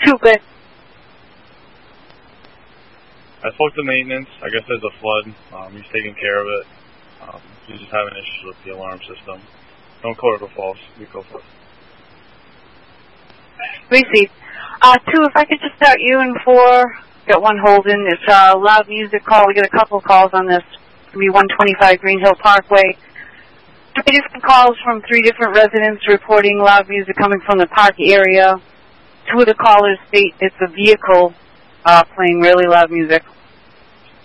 stupid. I spoke to maintenance. I guess there's a flood. He's taking care of it. He's just having issues with the alarm system. Don't quote it or false. We go for it. Received. 2, if I could just start you in 4. Got one holding. It's a loud music call. We get a couple of calls on this. It's going to be 125 Green Hill Parkway. 3 different calls from 3 different residents reporting loud music coming from the park area. 2 of the callers state it's a vehicle playing really loud music.